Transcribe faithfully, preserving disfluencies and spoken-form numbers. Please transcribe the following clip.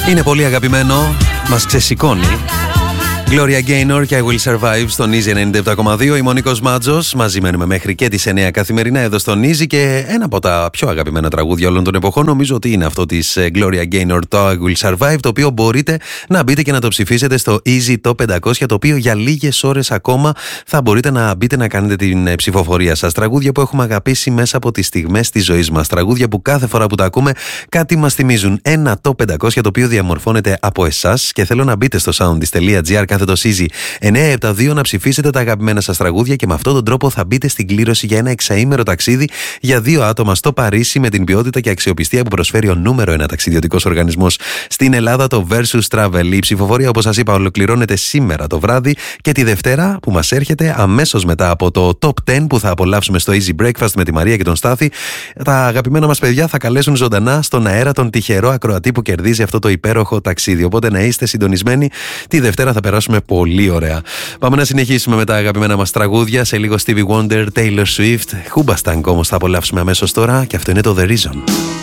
Είναι πολύ αγαπημένο, μας ξεσηκώνει. Gloria Gaynor και I Will Survive στον Easy ενενήντα επτά κόμμα δύο. Είμαι ο Νίκος Μάτζος. Μαζί μένουμε μέχρι και τις εννιά καθημερινά εδώ στον Easy. Και ένα από τα πιο αγαπημένα τραγούδια όλων των εποχών νομίζω ότι είναι αυτό της Gloria Gaynor, το I Will Survive, το οποίο μπορείτε να μπείτε και να το ψηφίσετε στο Easy Top πεντακόσια, το οποίο για λίγες ώρες ακόμα θα μπορείτε να μπείτε να κάνετε την ψηφοφορία σας. Τραγούδια που έχουμε αγαπήσει μέσα από τις στιγμές της ζωής μας. Τραγούδια που κάθε φορά που τα ακούμε κάτι μας θυμίζουν. Ένα Top πεντακόσια το οποίο διαμορφώνεται από εσάς και θέλω να μπείτε στο soundis τελεία gr κάθετο Easy εννιά επτά δύο να ψηφίσετε τα αγαπημένα σας τραγούδια και με αυτόν τον τρόπο θα μπείτε στην κλήρωση για ένα εξαήμερο ταξίδι για δύο άτομα στο Παρίσι με την ποιότητα και αξιοπιστία που προσφέρει ο νούμερο ένα ταξιδιωτικός οργανισμός στην Ελλάδα, το Versus Travel. Η ψηφοφορία, όπως σας είπα, ολοκληρώνεται σήμερα το βράδυ και τη Δευτέρα που μας έρχεται αμέσως μετά από το Top δέκα που θα απολαύσουμε στο Easy Breakfast με τη Μαρία και τον Στάθη. Τα αγαπημένα μας παιδιά θα καλέσουν ζωντανά στον αέρα τον τυχερό ακροατή που κερδίζει αυτό το υπέροχο ταξίδι. Οπότε να είστε συντονισμένοι. Τη Δευτέρα θα περάσουμε πολύ ωραία. Πάμε να συνεχίσουμε με τα αγαπημένα μας τραγούδια. Σε λίγο Stevie Wonder, Taylor Swift, Hoobastank όμως θα απολαύσουμε αμέσως τώρα και αυτό είναι το The Reason.